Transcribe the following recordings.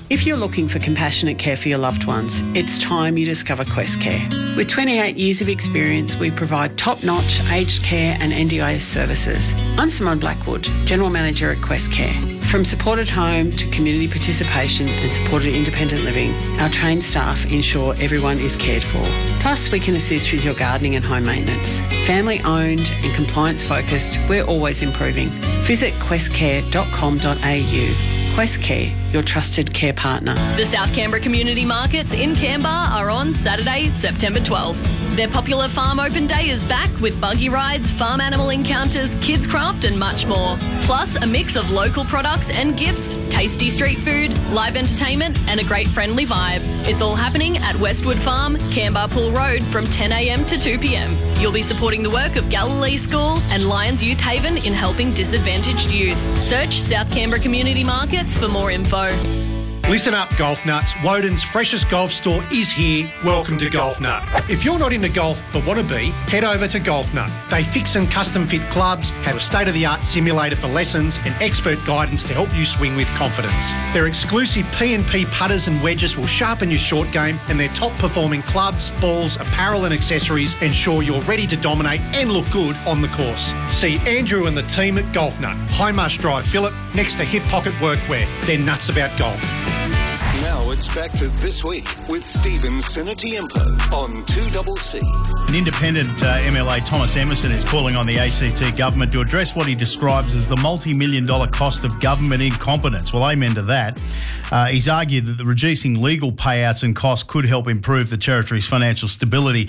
If you're looking for compassionate care for your loved ones, it's time you discover Quest Care. With 28 years of experience, we provide top-notch aged care and NDIS services. I'm Simone Blackwood, General Manager at Quest Care. From supported home to community participation and supported independent living, our trained staff ensure everyone is cared for. Plus, we can assist with your gardening and home maintenance. Family owned and compliance focused, we're always improving. Visit questcare.com.au. Quest Care, your trusted care partner. The South Canberra Community Markets in Canberra are on Saturday, September 12th. Their popular Farm Open Day is back with buggy rides, farm animal encounters, kids craft and much more. Plus a mix of local products and gifts, tasty street food, live entertainment and a great friendly vibe. It's all happening at Westwood Farm, Canberra Pool Road from 10 a.m. to 2 p.m. You'll be supporting the work of Galilee School and Lions Youth Haven in helping disadvantaged youth. Search South Canberra Community Markets for more info. Listen up, golf nuts. Woden's freshest golf store is here. Welcome to Golf Nut. If you're not into golf but want to be, head over to Golf Nut. They fix and custom fit clubs, have a state-of-the-art simulator for lessons and expert guidance to help you swing with confidence. Their exclusive P&P putters and wedges will sharpen your short game, and their top-performing clubs, balls, apparel and accessories ensure you're ready to dominate and look good on the course. See Andrew and the team at Golf Nut, High Marsh Drive, Phillip, next to Hip Pocket Workwear. They're nuts about golf. Now it's back to This Week with Stephen Sinatiempo on 2CC. An independent MLA, Thomas Emerson, is calling on the ACT government to address what he describes as the multi-million-dollar cost of government incompetence. Well, amen to that. He's argued that the reducing legal payouts and costs could help improve the territory's financial stability.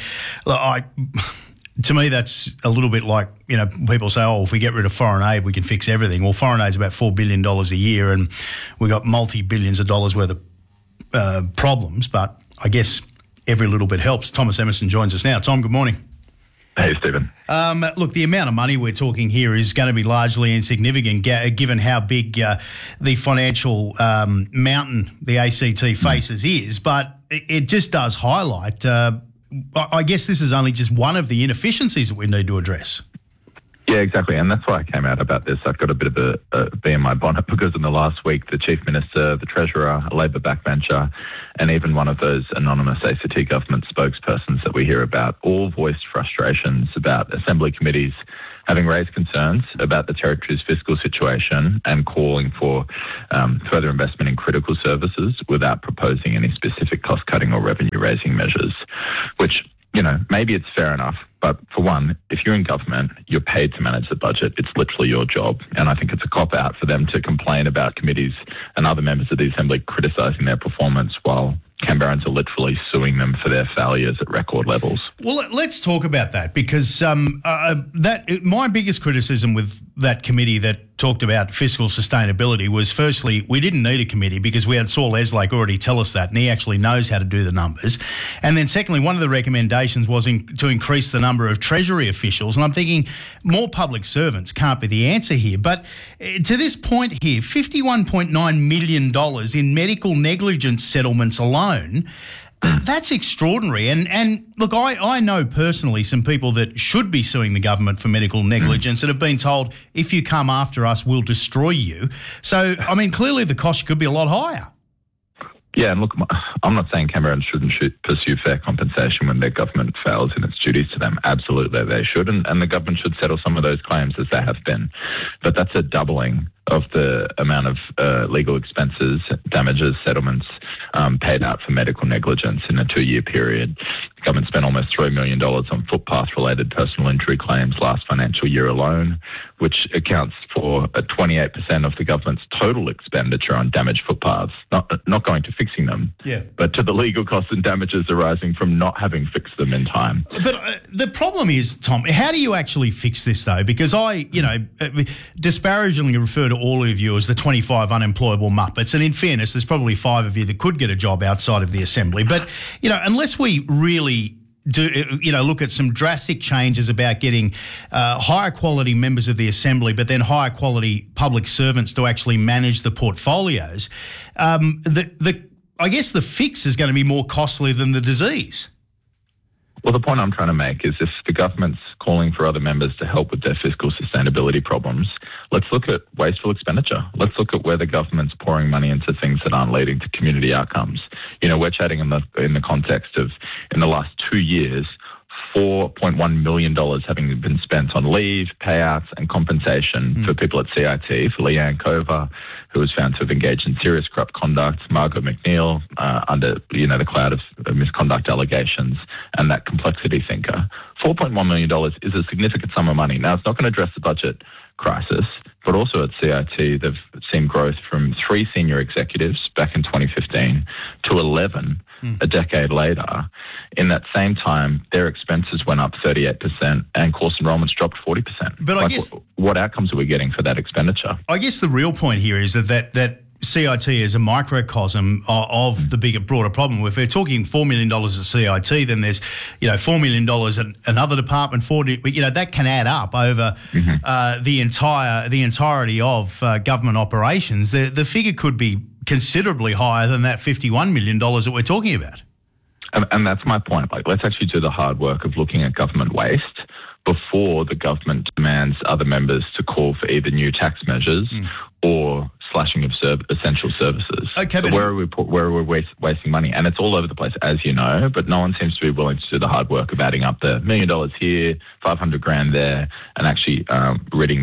To me, that's a little bit like, people say, if we get rid of foreign aid, we can fix everything. Well, foreign aid's about $4 billion a year, and we've got multi-billions of dollars worth of problems, but I guess every little bit helps. Thomas Emerson joins us now. Tom, good morning. Hey, Stephen. Look, the amount of money we're talking here is going to be largely insignificant given how big the financial mountain the ACT faces is, but it just does highlight, I guess this is only just one of the inefficiencies that we need to address. Yeah, exactly. And that's why I came out about this. I've got a bit of a bee in my bonnet because in the last week, the Chief Minister, the Treasurer, a Labor backbencher, and even one of those anonymous ACT government spokespersons that we hear about all voiced frustrations about Assembly committees having raised concerns about the Territory's fiscal situation and calling for further investment in critical services without proposing any specific cost-cutting or revenue-raising measures, which, maybe it's fair enough. But for one, if you're in government, you're paid to manage the budget. It's literally your job. And I think it's a cop-out for them to complain about committees and other members of the Assembly criticising their performance while Canberrans are literally suing them for their failures at record levels. Well, let's talk about that because my biggest criticism with that committee that talked about fiscal sustainability was, firstly, we didn't need a committee because we had Saul Eslake already tell us that, and he actually knows how to do the numbers. And then secondly, one of the recommendations was to increase the number of Treasury officials. And I'm thinking more public servants can't be the answer here. But to this point here, $51.9 million in medical negligence settlements alone, that's extraordinary. And look, I know personally some people that should be suing the government for medical negligence that have been told, if you come after us, we'll destroy you. So, clearly the cost could be a lot higher. Yeah, and look, I'm not saying Canberrans shouldn't pursue fair compensation when their government fails in its duties to them. Absolutely, they should, and the government should settle some of those claims as they have been. But that's a doubling of the amount of legal expenses, damages, settlements paid out for medical negligence in a 2-year period. The government spent almost $3 million on footpath-related personal injury claims last financial year alone, which accounts for 28% of the government's total expenditure on damaged footpaths, not going to fixing them, but to the legal costs and damages arising from not having fixed them in time. But the problem is, Tom, how do you actually fix this, though? Because I, disparagingly refer to all of you as the 25 unemployable muppets, and in fairness, there's probably 5 of you that could get a job outside of the Assembly. But, unless we really look at some drastic changes about getting higher quality members of the Assembly, but then higher quality public servants to actually manage the portfolios, I guess the fix is going to be more costly than the disease. Well, the point I'm trying to make is if the government's calling for other members to help with their fiscal sustainability problems, let's look at wasteful expenditure. Let's look at where the government's pouring money into things that aren't leading to community outcomes. We're chatting in the context of, in the last 2 years, $4.1 million having been spent on leave, payouts and compensation for people at CIT, for Leanne Cover, who was found to have engaged in serious corrupt conduct, Margot McNeil, under the cloud of misconduct allegations, and that complexity thinker. $4.1 million is a significant sum of money. Now, it's not going to address the budget crisis, but also at CIT, they've seen growth from 3 senior executives back in 2015 to 11 a decade later. In that same time, their expenses went up 38% and course enrollments dropped 40%. But I guess what outcomes are we getting for that expenditure? I guess the real point here is that CIT is a microcosm of the bigger, broader problem. If we're talking $4 million at CIT, then there's, $4 million at another department. That can add up over the entirety of government operations. The figure could be considerably higher than that $51 million that we're talking about. And that's my point. Let's actually do the hard work of looking at government waste before the government demands other members to call for either new tax measures or slashing of essential services. Okay, but where are we wasting money? And it's all over the place, as you know, but no one seems to be willing to do the hard work of adding up the $1 million here, $500,000 there, and actually ridding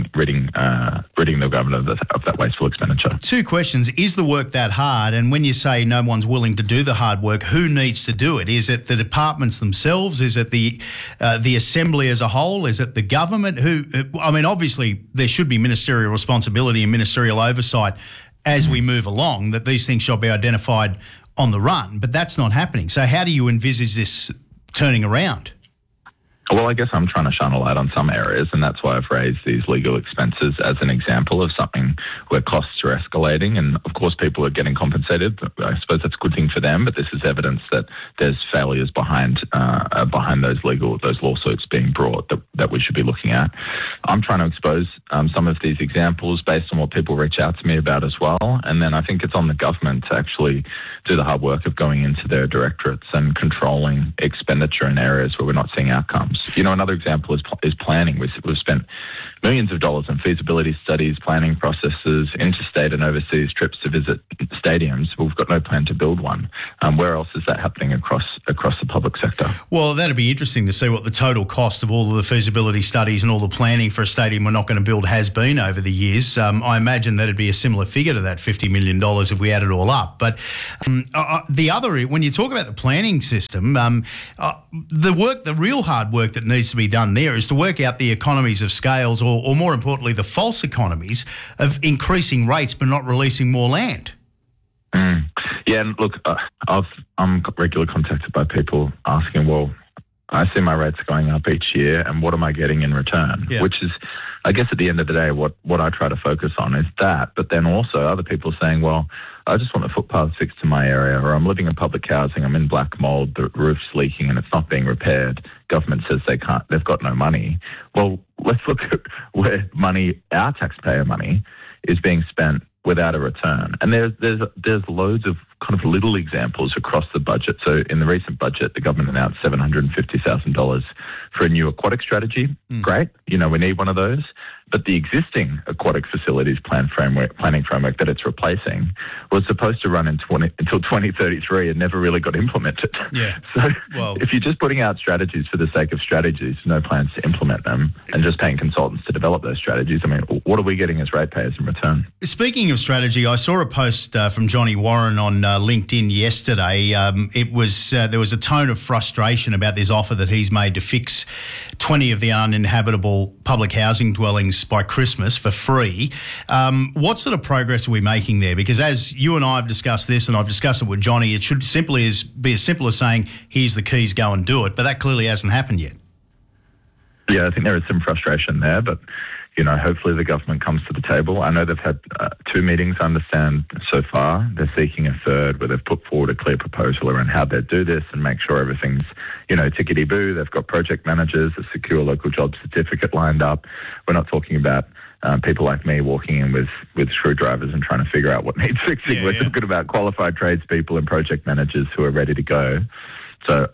the government of that wasteful expenditure. 2 questions. Is the work that hard? And when you say no one's willing to do the hard work, who needs to do it? Is it the departments themselves? Is it the Assembly as a whole? Is it the government? Obviously there should be ministerial responsibility and ministerial oversight as we move along, that these things shall be identified on the run, but that's not happening. So how do you envisage this turning around? Well, I guess I'm trying to shine a light on some areas, and that's why I've raised these legal expenses as an example of something where costs are escalating, and of course people are getting compensated. I suppose that's a good thing for them, but this is evidence that there's failures behind those lawsuits being brought that we should be looking at. I'm trying to expose some of these examples based on what people reach out to me about as well, and then I think it's on the government to actually do the hard work of going into their directorates and controlling expenditure in areas where we're not seeing outcomes. Another example is planning. We've spent millions of dollars on feasibility studies, planning processes, interstate and overseas trips to visit stadiums. We've got no plan to build one. Where else is that happening across the public sector? Well, that'd be interesting to see what the total cost of all of the feasibility studies and all the planning for a stadium we're not going to build has been over the years. I imagine that'd be a similar figure to that $50 million if we add it all up. But when you talk about the planning system, the real hard work that needs to be done there is to work out the economies of scales, or more importantly, the false economies of increasing rates but not releasing more land. Yeah, and look, I'm regularly contacted by people asking, well, I see my rates going up each year, and what am I getting in return? Yeah. Which is, I guess at the end of the day, what I try to focus on is that, but then also other people saying, well, I just want a footpath fixed in my area, or I'm living in public housing, I'm in black mould, the roof's leaking and it's not being repaired. Government says they've got no money. Well, let's look at where our taxpayer money, is being spent without a return. And there's loads of kind of little examples across the budget. So in the recent budget, the government announced $750,000 for a new aquatic strategy. Great. We need one of those. But the existing aquatic facilities planning framework that it's replacing was supposed to run until 2033 and never really got implemented. Yeah. So if you're just putting out strategies for the sake of strategies, no plans to implement them, and just paying consultants to develop those strategies, what are we getting as ratepayers in return? Speaking of strategy, I saw a post from Johnny Warren on LinkedIn yesterday. There was a tone of frustration about this offer that he's made to fix 20 of the uninhabitable public housing dwellings by Christmas for free. What sort of progress are we making there? Because as you and I have discussed this, and I've discussed it with Johnny, it should simply be as simple as saying, here's the keys, go and do it. But that clearly hasn't happened yet. Yeah, I think there is some frustration there, but hopefully the government comes to the table. I know they've had 2 meetings, I understand, so far. They're seeking a third where they've put forward a clear proposal around how they do this and make sure everything's, tickety-boo. They've got project managers, a secure local job certificate lined up. We're not talking about people like me walking in with screwdrivers and trying to figure out what needs fixing. We're talking about qualified tradespeople and project managers who are ready to go. So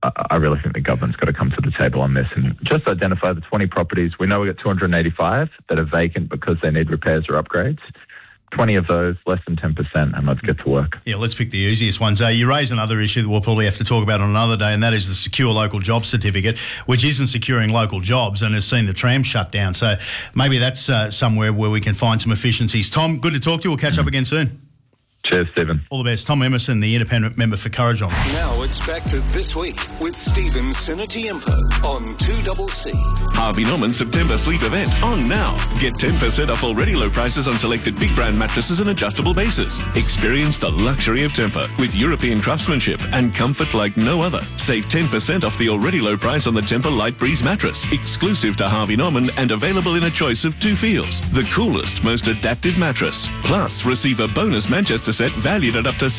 I really think the government's got to come to the table on this and just identify the 20 properties. We know we've got 285 that are vacant because they need repairs or upgrades. 20 of those, less than 10%, and let's get to work. Yeah, let's pick the easiest ones. You raise another issue that we'll probably have to talk about on another day, and that is the Secure Local Jobs Certificate, which isn't securing local jobs and has seen the tram shut down. So maybe that's somewhere where we can find some efficiencies. Tom, good to talk to you. We'll catch up again soon. Cheers, Stephen. All the best. Tom Emerson, the independent member for Currajong. Now it's back to This Week with Stephen Sinatiempo on 2CC. Harvey Norman September sleep event on now. Get 10% off already low prices on selected big brand mattresses and adjustable bases. Experience the luxury of Tempur with European craftsmanship and comfort like no other. Save 10% off the already low price on the Tempur Light Breeze mattress, exclusive to Harvey Norman and available in a choice of 2 feels. The coolest, most adaptive mattress. Plus, receive a bonus Manchester set valued at up to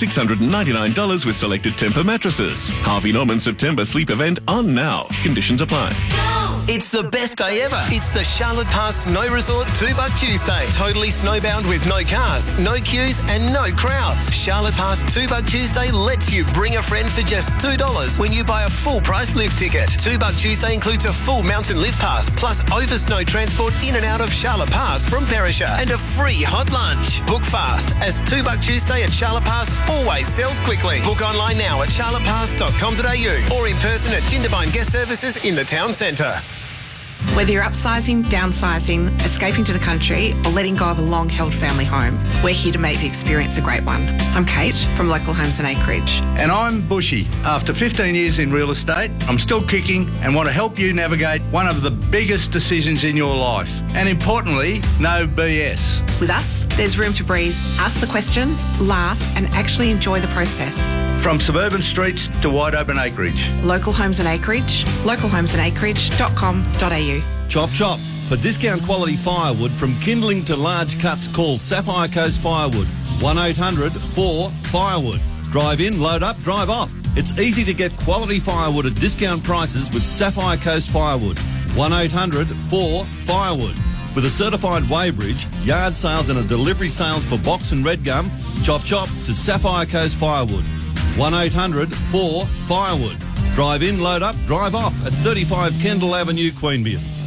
$699 with selected Tempur mattresses. Harvey Norman September sleep event on now. Conditions apply. It's the best day ever. It's the Charlotte Pass Snow Resort $2 Tuesday. Totally snowbound with no cars, no queues and no crowds. Charlotte Pass $2 Tuesday lets you bring a friend for just $2 when you buy a full price lift ticket. $2 Tuesday includes a full mountain lift pass plus over snow transport in and out of Charlotte Pass from Perisher and a free hot lunch. Book fast as $2 Tuesday at Charlotte Pass always sells quickly. Book online now at charlottepass.com.au or in person at Jindabyne Guest Services in the town centre. Whether you're upsizing, downsizing, escaping to the country, or letting go of a long-held family home, we're here to make the experience a great one. I'm Kate from Local Homes and Acreage. And I'm Bushy. After 15 years in real estate, I'm still kicking and want to help you navigate one of the biggest decisions in your life. And importantly, no BS. With us, there's room to breathe, ask the questions, laugh, and actually enjoy the process. From suburban streets to wide open acreage. Local Homes and Acreage, localhomesandacreage.com.au. Chop chop. For discount quality firewood from kindling to large cuts, call Sapphire Coast Firewood. 1-800-4-FIREWOOD. Drive in, load up, drive off. It's easy to get quality firewood at discount prices with Sapphire Coast Firewood. 1-800-4-FIREWOOD. With a certified weighbridge, yard sales and a delivery sales for box and red gum, chop chop to Sapphire Coast Firewood. 1-800-4-FIREWOOD. Drive in, load up, drive off at 35 Kendall Avenue, Queanbeyan.